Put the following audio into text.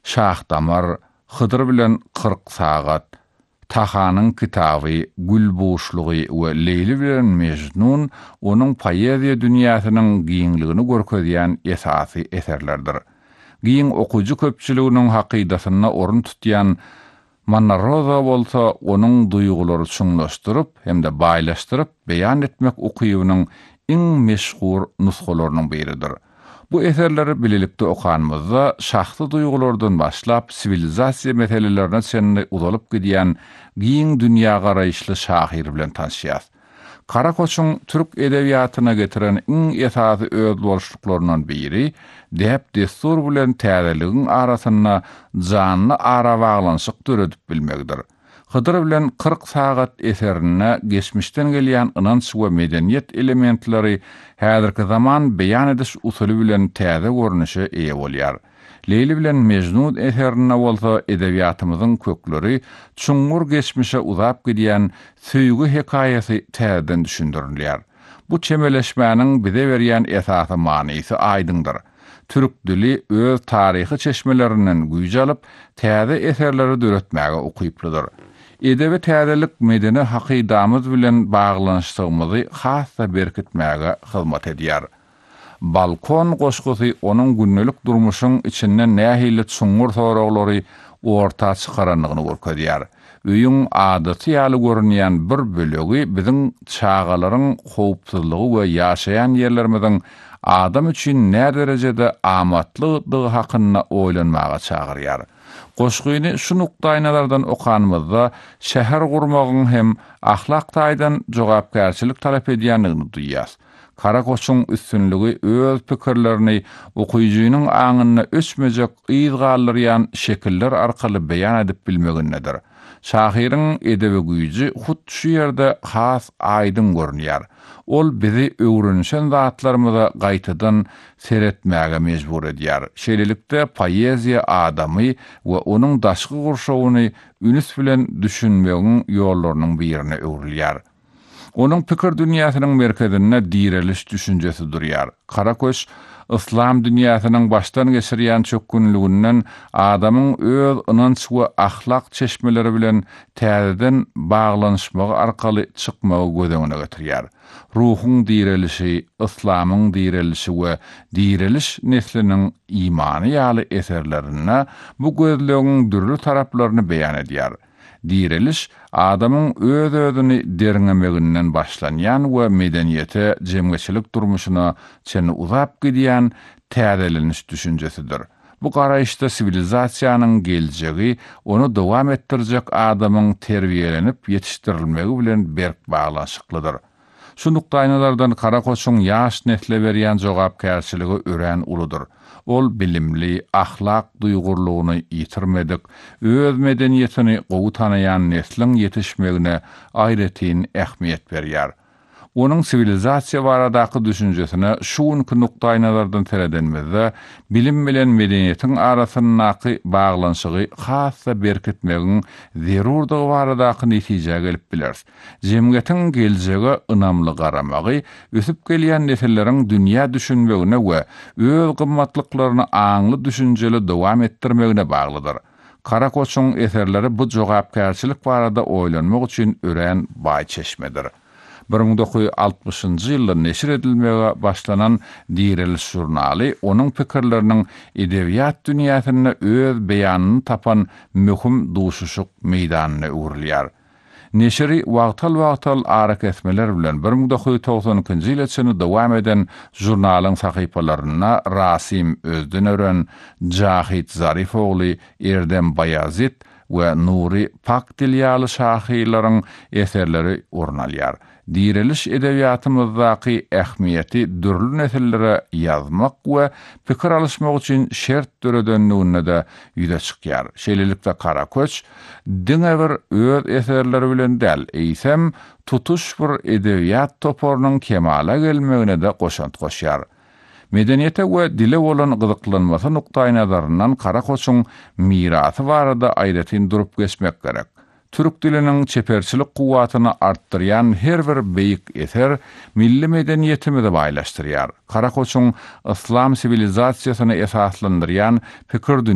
Şahdamar, Hıdır bilen 40 sagat, Tahanyň kitaby, Gülbuşlugy we Leyli bilen Mejnun onuň poeziýa dünýäsiniň giňligini görkezýän esasy eserlerdir. Giň okujy köpçüliginiň hakydatyna orun tutýan Manna Rosa bolsa onuň duýgulary çuňlaşdyryp hemde baýlaşdyryp beýan etmek ukybynyň iň meşhur nuskalarynyň biridir. Bu eserleri bilelikde okanmazda şahsy duýgulardan başlap sivilizasiýa meselelerine çenli uzalyp gidýän giň dünýä garaýşly şahyr bilen tanışýas. Karakoç'un Türk edebiýatyna getiren iň esasy öz bolşuklaryndan biri, dep destur bilen täzeligiň arasyna janly ara baglanşyk töredip bilmekdir. Hıdır bilen 40 sagat eserine geçmişten gelýän ynanç we medeniýet elementleri häzirki zaman beýan ediş usuly bilen täze görnüşe eýe bolýar. Leyli bilen Mejnun eserine bolsa edebiýatymyzyň kökleri çuňgur geçmişe uzap gidýän süýgü hekaýasy täzeden düşündirilýär. Bu çemeleşmäniň bize berýän esasy manysy aýdyndyr. Türk dili öz taryhy çeşmelerinden güýj alyp, täze eserleri döretmäge ukyplydyr. Edebi täzelik medeni hakydamyz bilen baglanyşdygymyzy hassa berkitmäge hyzmat edýär. Balkon goşgusy onuň günnelik durmuşyň içinden nähili çuňgur soraglary orta çykaranlygyny görkezýär. Öýüň adaty ýaly görünýän bir bölegi biziň çağalaryň howpsuzlygy we ýaşaýan ýerlerimiziň adam üçin nä derejede amatlydygy hakyna oýlanmaga çagyrýar. Goşgyny şu nukdaýnalardan okanmazda şäher gurmagyň hem ahlak taýdan jogapkärçilik talap edýänligini duýýas. Karakoç'un üstünlügi öz pikirlerini okuyucunun aňyna öçmejek ýyzgallyrýan şekiller arkaly beýan edip bilmegindedir. Şahyryň edebi güýji hut şu ýerde has aýdyn görünýär. Ol bizi öwrenişen zatlarymyza gaýtadan seretmäge mejbur edýär. Şeýlelikde poeziýa adamy we onuň daşky gurşawyny üns bilen düşünmegiň ýollarynyň birine öwrilýär. Onuň pikir dünýäsiniň merkezinde direliş düşünjesi durýar. Karakoç İslam dünýäsiniň başdan geçirýän çökünlüginden adamyň öz ynanç we ahlak çeşmeleri bilen täzeden baglanyşmagy arkaly çykmagy gözeňine getirýär. Ruhuň direlişi, İslamyň direlişi we direliş nesliniň imany ýaly eserlerine bu gözlegiň dürli taraplaryny beýan edýär. Direliş adamyň öz-özüni deringemeginden başlanýan we medeniýete, jemgyçilik durmuşyna çenli uzap gidýän täzeleniş düşünjesidir. Bu garaýşda sivilizasiýanyň geljegi onu dowam etdirjek adamyň terbiýelenip ýetişdirilmegi bilen berk baglanşyklydyr. Şu nukdaýnalardan Karakoç'un ýaş nesle berýän jogapkärçiligi ören uludur. Ol bilimli, ahlak duýgurlugyny ýitirmedik, öz medeniýetini gowy tanaýan neslin ýetişmegine aýretyn ähmiýet berýär. Onuň sivilizasiýa baradaky düşünjesine şu nukdaýnalardan teredenmezde bilim bilen medeniýetiň arasyndaky baglanşygy hassa berkitmegiň zerurdygy baradaky netije gelip bilers. Jemgyýetiň geljegi ynamly garamagy ösüp gelýän nesilleriň dünýä düşünmegine we öz gymmatlyklaryny aňly düşünjeli dowam etdirmegine baglydyr. Karakoç'un eserleri bu jogapkärçilik barada oýlanmak üçin ören baý çeşmedir. 1960-njy ýylda neşir edilmege başlanan Direliş jurnaly onuň pikirleriniň edebiýat dünýäsinde öz beýanyny tapan möhüm duşuşyk meýdanyna öwrilýär. Neşiri wagtal ara kesmeler bilen 1992-nji ýyla çenli dowam eden jurnalyň sahypalaryna Rasim Özdünören, Jahit Zarifogly, Erdem Bayazit we Nuri Pakdil ýaly şahyrlaryň eserleri ornalýar. Direliş edebiýatymyzdaky ähmiýeti dürli nesillere ýazmak we pikir alışmak üçin şert döredenligine de ýüze çykýar. Şeýlelikde Karakoç diňewer öz eserleri bilen däl, eýsem tutuş bir edebiýat toporunyň kemala gelmegine de goşant goşýar. Medeniýete we dile bolan gyzyklanmasy nukdaýnalaryndan Karakoç'un mirasy barada aýretyn durup geçmek gerek. Türk diliniň çeperçilik kuwatyny artdyrýan her bir beýik eser milli medeniýetimizi baýlaşdyrýar. Karakoç'un İslam sivilizasiýasyny esaslandyrýan pikir